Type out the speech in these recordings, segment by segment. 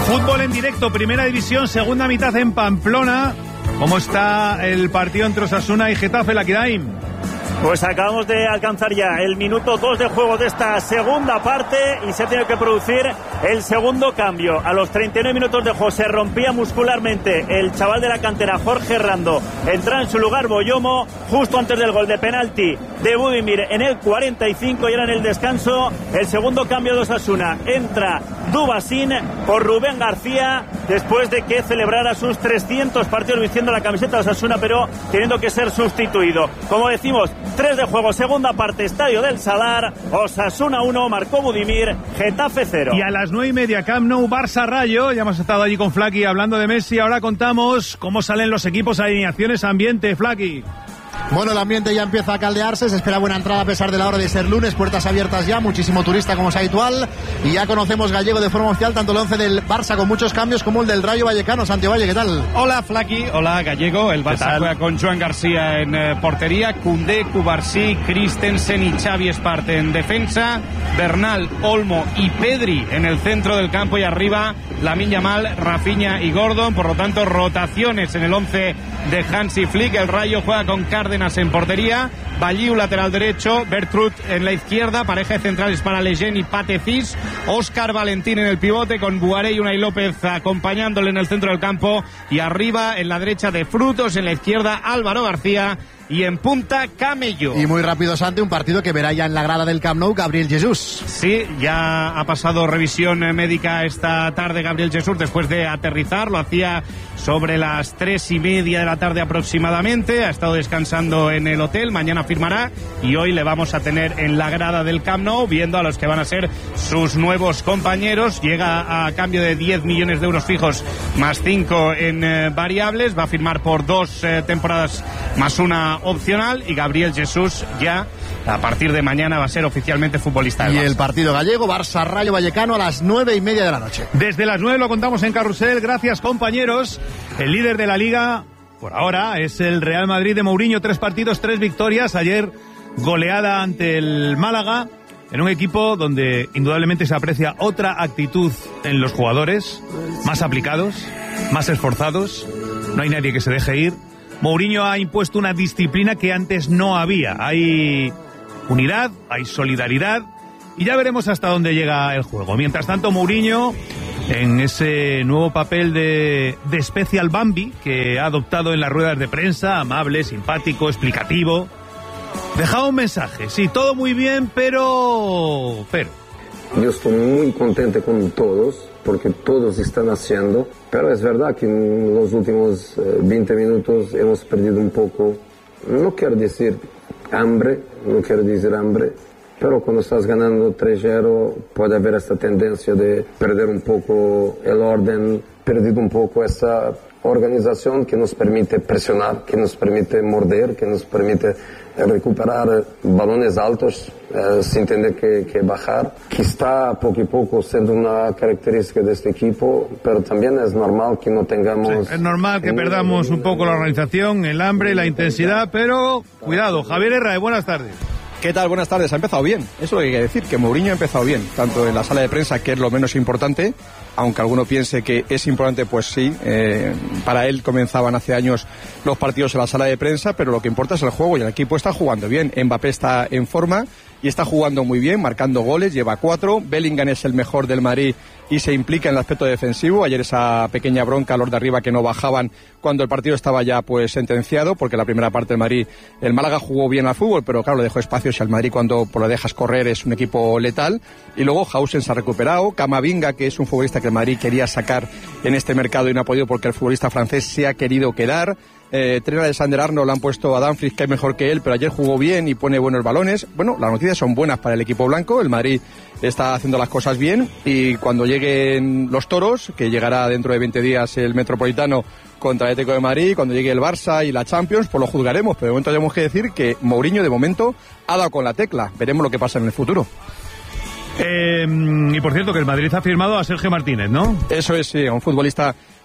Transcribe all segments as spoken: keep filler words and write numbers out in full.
Fútbol en directo, primera división, segunda mitad en Pamplona. ¿Cómo está el partido entre Osasuna y Getafe, Lakirain? Pues acabamos de alcanzar ya el minuto dos de juego de esta segunda parte y se tiene que producir el segundo cambio. A los treinta y nueve minutos de juego se rompía muscularmente el chaval de la cantera, Jorge Rando. Entra en su lugar Boyomo justo antes del gol de penalti de Budimir en el cuarenta y cinco, y era en el descanso el segundo cambio de Osasuna. Entra Dubasín por Rubén García después de que celebrara sus trescientos partidos vistiendo la camiseta de Osasuna, pero teniendo que ser sustituido. Como decimos, tres de juego, segunda parte, Estadio del Sadar. Osasuna uno, marcó Budimir, Getafe cero. Y a las nueve y media, Camp Nou, Barça Rayo. Ya hemos estado allí con Flaky hablando de Messi. Ahora contamos cómo salen los equipos, alineaciones, ambiente, Flaky. Bueno, el ambiente ya empieza a caldearse, se espera buena entrada a pesar de la hora de ser lunes, puertas abiertas ya, muchísimo turista como es habitual, y ya conocemos Gallego de forma oficial, tanto el once del Barça con muchos cambios como el del Rayo Vallecano. Santiago Valle, ¿qué tal? Hola Flaky, hola Gallego. El Barça juega con Joan García en eh, portería, Koundé, Cubarsí, Christensen y Xavi Esparte en defensa, Bernal, Olmo y Pedri en el centro del campo, y arriba Lamine Yamal, Rafinha y Gordon. Por lo tanto, rotaciones en el once de Hansi Flick. El Rayo juega con Cárdenas en portería, Balliu lateral derecho, Bertrut en la izquierda, pareja de centrales para Lejeune y Patecis, Óscar Valentín en el pivote con Buaré y Unai López acompañándole en el centro del campo, y arriba en la derecha de Frutos, en la izquierda Álvaro García y en punta Camello. Y muy rápido, Santi, un partido que verá ya en la grada del Camp Nou Gabriel Jesús. Sí, ya ha pasado revisión médica esta tarde Gabriel Jesús después de aterrizar. Lo hacía sobre las tres y media de la tarde aproximadamente. Ha estado descansando en el hotel, mañana firmará y hoy le vamos a tener en la grada del Camp Nou viendo a los que van a ser sus nuevos compañeros. Llega a cambio de diez millones de euros fijos más cinco en eh, variables. Va a firmar por dos eh, temporadas más una opcional, y Gabriel Jesús ya a partir de mañana va a ser oficialmente futbolista. Y el partido gallego, Barça Rayo Vallecano, a las nueve y media de la noche. Desde las nueve lo contamos en Carrusel. Gracias, compañeros. El líder de la Liga por ahora es el Real Madrid de Mourinho. Tres partidos, tres victorias. Ayer goleada ante el Málaga, en un equipo donde indudablemente se aprecia otra actitud en los jugadores, más aplicados, más esforzados. No hay nadie que se deje ir. Mourinho ha impuesto una disciplina que antes no había. Hay unidad, hay solidaridad, y ya veremos hasta dónde llega el juego. Mientras tanto, Mourinho, en ese nuevo papel de, de Special Bambi que ha adoptado en las ruedas de prensa, amable, simpático, explicativo, dejaba un mensaje. Sí, todo muy bien, pero... pero... Yo estoy muy contento con todos, porque todos están haciendo, pero es verdad que en los últimos eh, veinte minutos hemos perdido un poco, no quiero decir hambre, no quiero decir hambre, pero cuando estás ganando tres cero puede haber esta tendencia de perder un poco el orden, perdido un poco esa organización que nos permite presionar, que nos permite morder, que nos permite recuperar balones altos eh, sin tener que, que bajar, que está poco a poco siendo una característica de este equipo, pero también es normal que no tengamos... Sí, es normal que perdamos un poco la organización, el hambre, la intensidad, pero cuidado. Javier Herrera, buenas tardes. ¿Qué tal? Buenas tardes. Ha empezado bien. Eso es lo que hay que decir, que Mourinho ha empezado bien, tanto en la sala de prensa, que es lo menos importante, aunque alguno piense que es importante, pues sí, eh, para él comenzaban hace años los partidos en la sala de prensa, pero lo que importa es el juego, y el equipo está jugando bien. Mbappé está en forma y está jugando muy bien, marcando goles, lleva cuatro. Bellingham es el mejor del Madrid y se implica en el aspecto defensivo. Ayer esa pequeña bronca a los de arriba que no bajaban cuando el partido estaba ya pues sentenciado, porque la primera parte del Madrid, el Málaga jugó bien al fútbol, pero claro, le dejó espacios, y al Madrid cuando lo dejas correr es un equipo letal. Y luego Hausen se ha recuperado, Camavinga, que es un futbolista que el Madrid quería sacar en este mercado y no ha podido porque el futbolista francés se ha querido quedar. Eh, Trent Alexander-Arnold lo han puesto a Dumfries, que es mejor que él, pero ayer jugó bien y pone buenos balones. Bueno, las noticias son buenas para el equipo blanco. El Madrid está haciendo las cosas bien, y cuando lleguen los toros, que llegará dentro de veinte días el Metropolitano contra el Atlético de Madrid, cuando llegue el Barça y la Champions, pues lo juzgaremos. Pero de momento tenemos que decir que Mourinho de momento ha dado con la tecla. Veremos lo que pasa en el futuro. Eh, y por cierto, que el Madrid ha firmado a Sergio Martínez, ¿no? Eso es, sí, un futbolista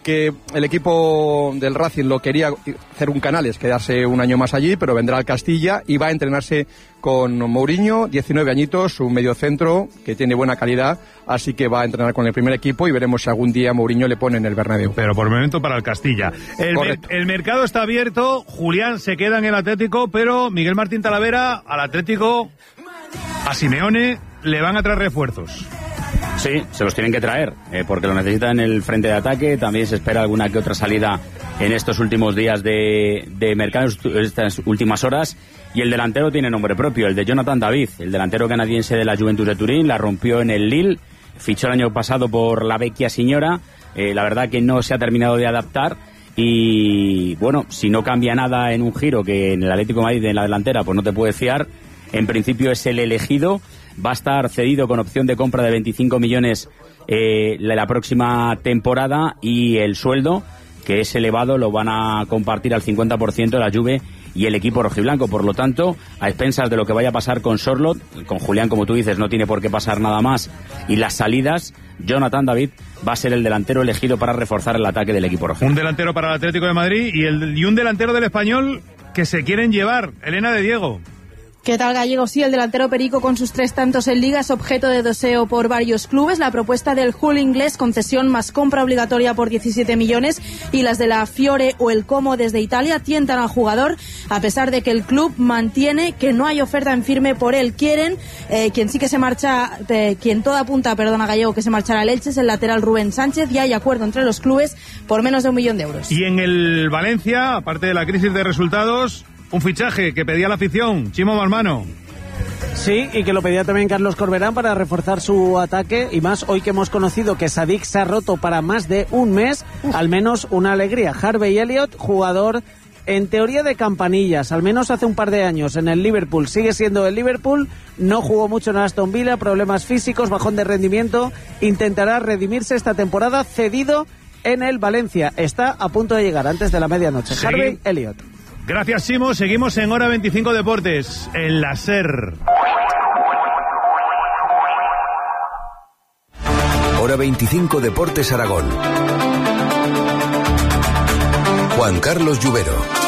que el equipo del Racing lo quería hacer un Canales, quedarse un año más allí, pero vendrá al Castilla y va a entrenarse con Mourinho, diecinueve añitos, un mediocentro que tiene buena calidad, así que va a entrenar con el primer equipo y veremos si algún día Mourinho le pone en el Bernabéu. Pero por el momento para el Castilla. El, mer- el mercado está abierto, Julián se queda en el Atlético, pero Miguel Martín Talavera al Atlético, a Simeone le van a traer refuerzos. Sí, se los tienen que traer, eh, porque lo necesitan en el frente de ataque. También se espera alguna que otra salida en estos últimos días de, de mercado, estas últimas horas. Y el delantero tiene nombre propio, el de Jonathan David, el delantero canadiense de la Juventus de Turín. La rompió en el Lille, fichó el año pasado por la Vecchia Signora. Eh, la verdad que no se ha terminado de adaptar. Y bueno, si no cambia nada en un giro, que en el Atlético de Madrid en la delantera pues no te puedes fiar, en principio es el elegido. Va a estar cedido con opción de compra de veinticinco millones eh, la próxima temporada, y el sueldo, que es elevado, lo van a compartir al cincuenta por ciento la Juve y el equipo rojiblanco. Por lo tanto, a expensas de lo que vaya a pasar con Sorloth, con Julián, como tú dices, no tiene por qué pasar nada más, y las salidas, Jonathan David va a ser el delantero elegido para reforzar el ataque del equipo rojiblanco. Un delantero para el Atlético de Madrid y, el, y un delantero del Español que se quieren llevar, Elena de Diego. ¿Qué tal, Gallego? Sí, el delantero Perico, con sus tres tantos en Liga, es objeto de deseo por varios clubes. La propuesta del Hull inglés, concesión más compra obligatoria por diecisiete millones, y las de la Fiore o el Como desde Italia tientan al jugador, a pesar de que el club mantiene que no hay oferta en firme por él. Quieren, eh, quien sí que se marcha, eh, quien toda apunta, perdona, Gallego, que se marchará al Elche es el lateral Rubén Sánchez, y hay acuerdo entre los clubes por menos de un millón de euros. Y en el Valencia, aparte de la crisis de resultados, un fichaje que pedía la afición, Chimo Balmano. Sí, y que lo pedía también Carlos Corberán para reforzar su ataque, y más hoy que hemos conocido que Sadik se ha roto para más de un mes. Uf. Al menos una alegría. Harvey Elliott, jugador en teoría de campanillas, al menos hace un par de años en el Liverpool, sigue siendo el Liverpool, no jugó mucho en Aston Villa, problemas físicos, bajón de rendimiento, intentará redimirse esta temporada, cedido en el Valencia, está a punto de llegar antes de la medianoche. Sí. Harvey Elliott. Gracias, Simo. Seguimos en Hora veinticinco Deportes, en la SER. Hora veinticinco Deportes Aragón. Juan Carlos Lluvero.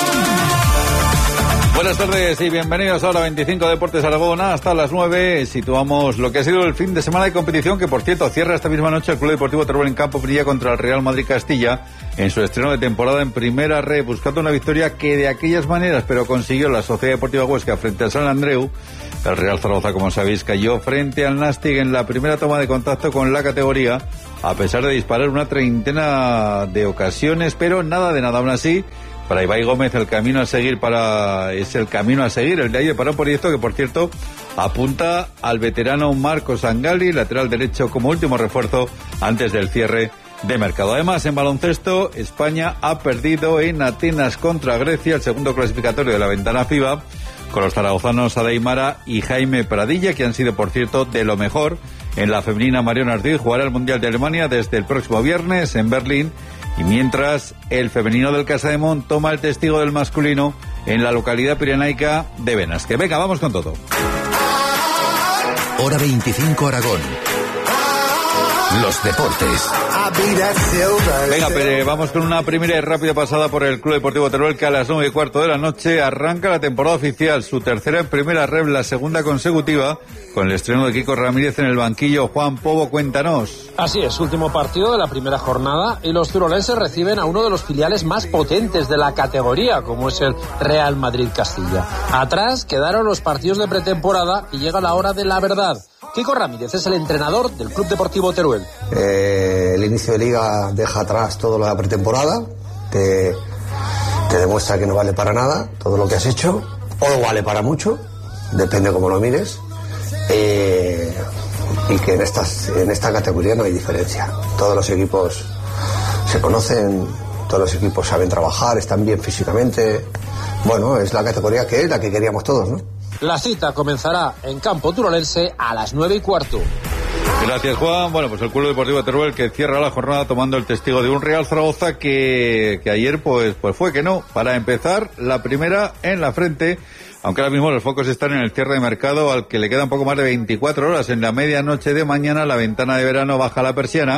Buenas tardes y bienvenidos a Hora veinticinco Deportes Aragón. Hasta las nueve situamos lo que ha sido el fin de semana de competición, que por cierto cierra esta misma noche el Club Deportivo Teruel en campo brilla contra el Real Madrid Castilla en su estreno de temporada en Primera Red, buscando una victoria que de aquellas maneras pero consiguió la Sociedad Deportiva Huesca frente al San Andreu. El Real Zaragoza, como sabéis, cayó frente al Nastic en la primera toma de contacto con la categoría, a pesar de disparar una treintena de ocasiones, pero nada de nada. Aún así, para Ibai Gómez el camino a seguir para es el camino a seguir el de ayer para un proyecto que, por cierto, apunta al veterano Marcos Angali, lateral derecho, como último refuerzo antes del cierre de mercado. Además, en baloncesto, España ha perdido en Atenas contra Grecia, el segundo clasificatorio de la ventana FIBA, con los zaragozanos Adaimara y Jaime Pradilla, que han sido, por cierto, de lo mejor. En la femenina, Mariona Ortiz jugará el Mundial de Alemania desde el próximo viernes en Berlín. Y mientras, el femenino del Casademont toma el testigo del masculino en la localidad pirenaica de Benasque. Venga, vamos con todo. Hora veinticinco Aragón. Los deportes. Venga, pero vamos con una primera y rápida pasada por el Club Deportivo Teruel, que a las nueve y cuarto de la noche arranca la temporada oficial, su tercera en Primera Red, la segunda consecutiva, con el estreno de Kiko Ramírez en el banquillo. Juan Pobo, cuéntanos. Así es, último partido de la primera jornada y los turolenses reciben a uno de los filiales más potentes de la categoría, como es el Real Madrid Castilla. Atrás quedaron los partidos de pretemporada y llega la hora de la verdad. Kiko Ramírez es el entrenador del Club Deportivo Teruel. Eh, el inicio de liga deja atrás todo lo de la pretemporada, te, te demuestra que no vale para nada todo lo que has hecho, o vale para mucho, depende cómo lo mires, eh, y que en, estas, en esta categoría no hay diferencia. Todos los equipos se conocen, todos los equipos saben trabajar, están bien físicamente. Bueno, es la categoría que es, la que queríamos todos, ¿no? La cita comenzará en campo turolense a las nueve y cuarto. Gracias, Juan. Bueno, pues el Club Deportivo Teruel, que cierra la jornada tomando el testigo de un Real Zaragoza que, que ayer pues, pues fue que no. Para empezar, la primera en la frente, aunque ahora mismo los focos están en el cierre de mercado, al que le quedan poco más de veinticuatro horas. En la medianoche de mañana, la ventana de verano baja la persiana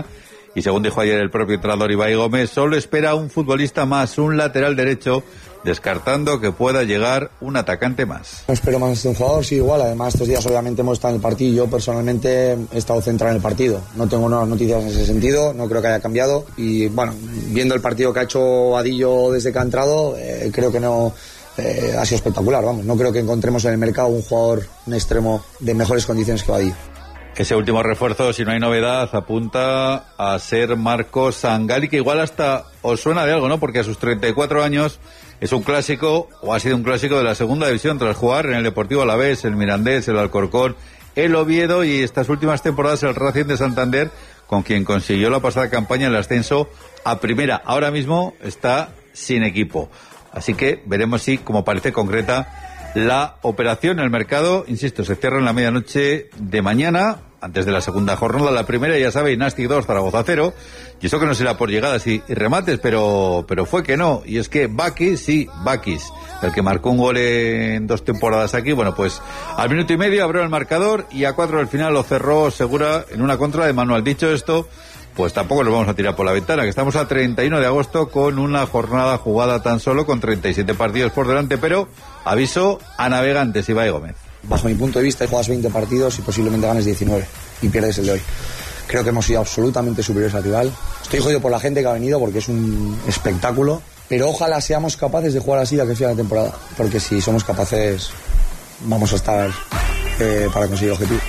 y según dijo ayer el propio entrenador Ibai Gómez, solo espera un futbolista más, un lateral derecho, descartando que pueda llegar un atacante más. No espero más de un jugador, sí, igual. Además, estos días obviamente hemos estado en el partido y yo personalmente he estado centrado en el partido. No tengo nuevas noticias en ese sentido, no creo que haya cambiado. Y bueno, viendo el partido que ha hecho Vadillo desde que ha entrado, eh, creo que no eh, ha sido espectacular. Vamos, no creo que encontremos en el mercado un jugador, un extremo de mejores condiciones que Vadillo. Ese último refuerzo, si no hay novedad, apunta a ser Marcos Sangali, que igual hasta os suena de algo, ¿no? Porque a sus treinta y cuatro años es un clásico, o ha sido un clásico de la segunda división, tras jugar en el Deportivo Alavés, el Mirandés, el Alcorcón, el Oviedo y estas últimas temporadas el Racing de Santander, con quien consiguió la pasada campaña el ascenso a primera. Ahora mismo está sin equipo. Así que veremos si, como parece concreta, la operación en el mercado, insisto, se cierra en la medianoche de mañana, antes de la segunda jornada. La primera, ya sabéis, Nastic dos, Zaragoza cero, y eso que no será por llegadas y, y remates, pero pero fue que no, y es que Bakis, sí, Bakis, el que marcó un gol en dos temporadas aquí, bueno, pues al minuto y medio abrió el marcador y a cuatro del final lo cerró Segura en una contra de Manuel. Dicho esto, pues tampoco nos vamos a tirar por la ventana, que estamos a treinta y uno de agosto con una jornada jugada tan solo, con treinta y siete partidos por delante, pero aviso a navegantes, Ibai Gómez. Bajo mi punto de vista, juegas veinte partidos y posiblemente ganes diecinueve y pierdes el de hoy. Creo que hemos sido absolutamente superiores al rival. Estoy jodido por la gente que ha venido porque es un espectáculo, pero ojalá seamos capaces de jugar así la que sea la temporada, porque si somos capaces vamos a estar eh, para conseguir el objetivo.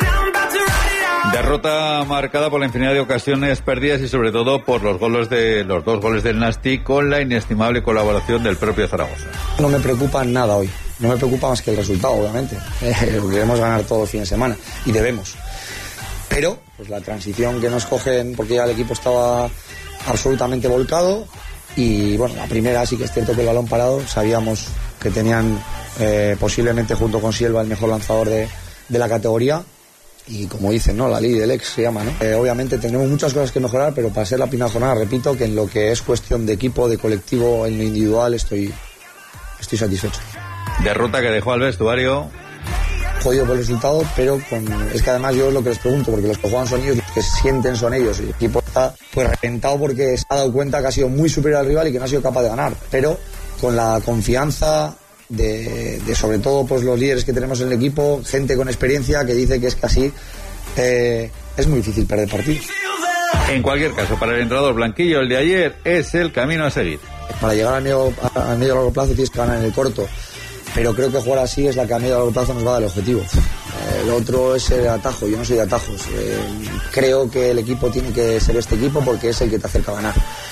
Derrota marcada por la infinidad de ocasiones perdidas y sobre todo por los goles de los dos goles del Nastic, con la inestimable colaboración del propio Zaragoza. No me preocupa nada hoy, no me preocupa más que el resultado, obviamente. Eh, queremos ganar todos los fines de semana y debemos. Pero pues la transición que nos cogen, porque ya el equipo estaba absolutamente volcado y bueno, la primera sí que es cierto que el balón parado, sabíamos que tenían eh, posiblemente junto con Silva el mejor lanzador de, de la categoría. Y como dicen, ¿no? La ley del ex se llama, ¿no? Eh, obviamente tenemos muchas cosas que mejorar, pero para ser la primera jornada, repito, que en lo que es cuestión de equipo, de colectivo, en lo individual, estoy, estoy satisfecho. Derrota que dejó al vestuario. Jodido por el resultado, pero con... es que además yo es lo que les pregunto, porque los que juegan son ellos, los que sienten son ellos. Y el equipo está pues reventado porque se ha dado cuenta que ha sido muy superior al rival y que no ha sido capaz de ganar. Pero con la confianza De, de sobre todo pues los líderes que tenemos en el equipo, gente con experiencia que dice que es que así eh, es muy difícil perder partidos. En cualquier caso, para el entrenador blanquillo, el de ayer es el camino a seguir. Para llegar a medio, a medio largo plazo tienes que ganar en el corto, pero creo que jugar así es la que a medio largo plazo nos va a dar el objetivo. Eh, el otro es el atajo, yo no soy de atajos. Eh, creo que el equipo tiene que ser este equipo porque es el que te acerca a ganar.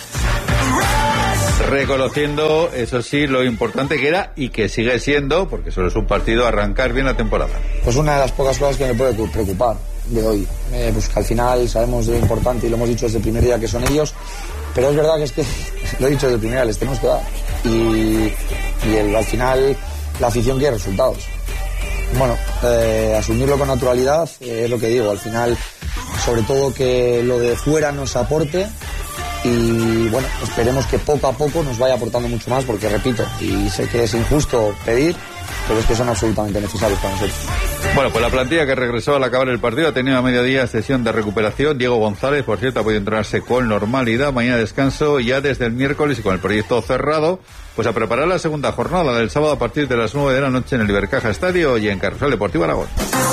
Reconociendo, eso sí, lo importante que era y que sigue siendo, porque solo es un partido, arrancar bien la temporada. Pues una de las pocas cosas que me puede preocupar de hoy, eh, pues que al final sabemos de lo importante y lo hemos dicho desde el primer día que son ellos, pero es verdad que es que, lo he dicho desde el primer día, les tenemos que dar y, y el, al final la afición quiere resultados. Bueno, eh, asumirlo con naturalidad, eh, es lo que digo, al final sobre todo que lo de fuera nos aporte. Y bueno, esperemos que poco a poco nos vaya aportando mucho más, porque repito, y sé que es injusto pedir, pero es que son absolutamente necesarios para nosotros. Bueno, pues la plantilla que regresó al acabar el partido ha tenido a mediodía sesión de recuperación. Diego González, por cierto, ha podido entrenarse con normalidad. Mañana descanso ya desde el miércoles y con el proyecto cerrado, pues a preparar la segunda jornada del sábado a partir de las nueve de la noche en el Ibercaja Estadio y en Carrusel Deportivo Aragón.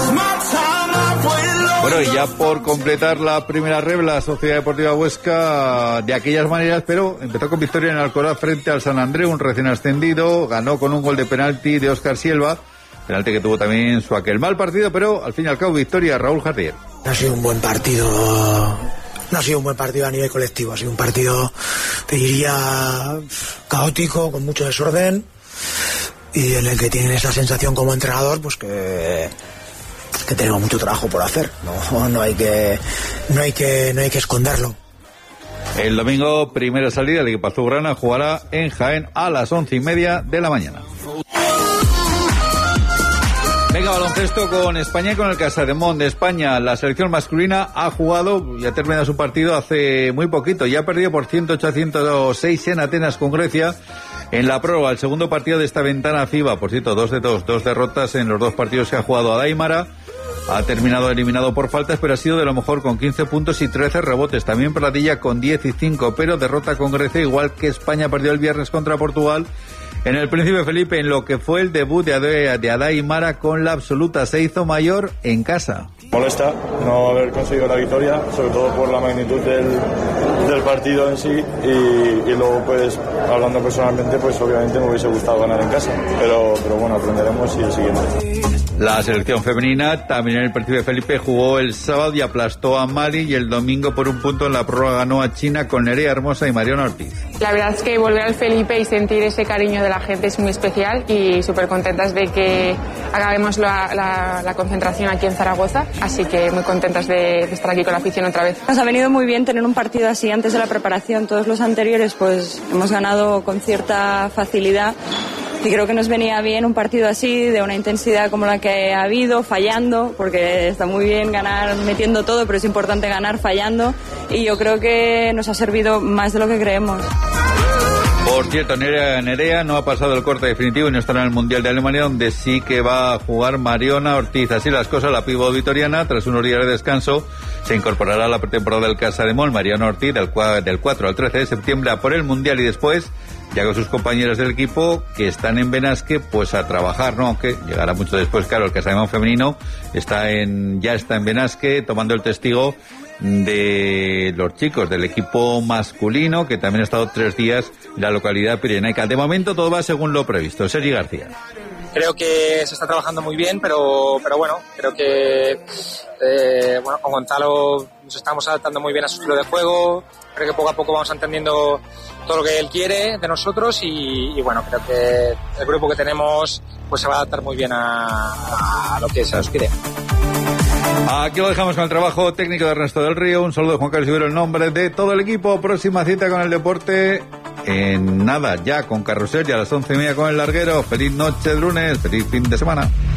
Bueno, y ya por completar la primera red, la Sociedad Deportiva Huesca de aquellas maneras, pero empezó con victoria en Alcoraz frente al San Andreu, un recién ascendido, ganó con un gol de penalti de Óscar Silva, penalti que tuvo también su aquel mal partido, pero al fin y al cabo victoria Raúl Jardier. Ha sido un buen partido, no ha sido un buen partido a nivel colectivo, ha sido un partido, te diría, caótico, con mucho desorden, y en el que tienen esa sensación como entrenador, pues que... que tenemos mucho trabajo por hacer, no, no hay que no hay que no hay que esconderlo. El domingo, primera salida, el equipo azulgrana jugará en Jaén a las once y media de la mañana. Venga, baloncesto con España y con el Casademont de España. La selección masculina ha jugado y ha terminado su partido hace muy poquito. Ya ha perdido por ciento ocho a ciento seis en Atenas con Grecia. En la prórroga, el segundo partido de esta ventana FIBA, por cierto, dos de dos, dos derrotas en los dos partidos que ha jugado Adaimara. ha terminado eliminado por faltas, pero ha sido de lo mejor con quince puntos y trece rebotes. También Pradilla con diez y cinco, pero derrota con Grecia, igual que España perdió el viernes contra Portugal en el Príncipe Felipe, en lo que fue el debut de Adai, de Adai Mara con la absoluta. Se hizo mayor en casa. Molesta no haber conseguido la victoria, sobre todo por la magnitud del, del partido en sí, y, y luego pues hablando personalmente, pues obviamente me hubiese gustado ganar en casa, pero, pero bueno, aprenderemos y el siguiente. La selección femenina también en el Príncipe Felipe jugó el sábado y aplastó a Mali, y el domingo por un punto en la prórroga ganó a China con Nerea Hermosa y Mariona Ortiz. La verdad es que volver al Felipe y sentir ese cariño de la gente es muy especial, y súper contentas de que acabemos la, la, la concentración aquí en Zaragoza, así que muy contentas de, de estar aquí con la afición otra vez. Nos ha venido muy bien tener un partido así antes de la preparación. Todos los anteriores pues hemos ganado con cierta facilidad, y creo que nos venía bien un partido así, de una intensidad como la que ha habido, fallando, porque está muy bien ganar metiendo todo, pero es importante ganar fallando, y yo creo que nos ha servido más de lo que creemos. Por cierto, Nerea, Nerea no ha pasado el corte definitivo y no estará en el Mundial de Alemania, donde sí que va a jugar Mariona Ortiz. Así las cosas, la pívot vitoriana, tras unos días de descanso, se incorporará a la pretemporada del Casa de Mol. Mariona Ortiz, del, del cuatro al trece de septiembre, a por el Mundial, y después ya con sus compañeros del equipo que están en Benasque, pues a trabajar, ¿no? Aunque llegará mucho después, claro, el Casa de Mol femenino está en, ya está en Benasque, tomando el testigo de los chicos del equipo masculino, que también ha estado tres días en la localidad pirenaica. De momento todo va según lo previsto. Sergi García. Creo que se está trabajando muy bien, pero, pero bueno, creo que eh, bueno, con Gonzalo nos estamos adaptando muy bien a su estilo de juego. Creo que poco a poco vamos entendiendo todo lo que él quiere de nosotros, y, y bueno, creo que el grupo que tenemos pues se va a adaptar muy bien a, a lo que se nos pide. Aquí lo dejamos con el trabajo técnico de Ernesto del Río. Un saludo de Juan Carlos Ibero, el nombre de todo el equipo. Próxima cita con el deporte en nada, ya con Carrusel, y a las once y media con el larguero. Feliz noche de lunes, feliz fin de semana.